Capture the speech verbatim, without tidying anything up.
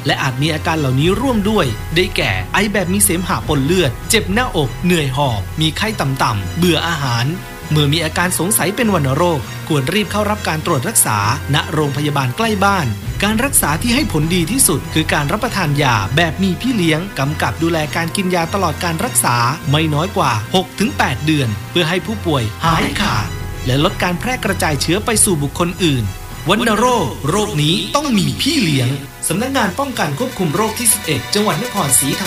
และอาจมีอาการเหล่านี้ร่วมด้วยได้แก่ไอแบบมีเสมหะปนเลือดเจ็บหน้าอกเหนื่อยหอบมีไข้ต่ำๆเบื่ออาหารเมื่อมีอาการสงสัยเป็นวัณโรคควรรีบเข้ารับการตรวจรักษาณโรงพยาบาลใกล้บ้านการรักษาที่ให้ผลดีที่สุดคือการรับประทานยาแบบมีพี่เลี้ยงกำกับดูแลการกินยาตลอดการรักษาไม่น้อยกว่า หกถึงแปด เดือนเพื่อให้ผู้ป่วยหายขาดและลดการแพร่กระจายเชื้อไปสู่บุคคลอื่นวัณโรคโรคนี้ต้องมีพี่เลี้ยงสำนักงานป้องกันควบคุมโรคที่สิบเอ็ดจังหวัดนครศรีธรรม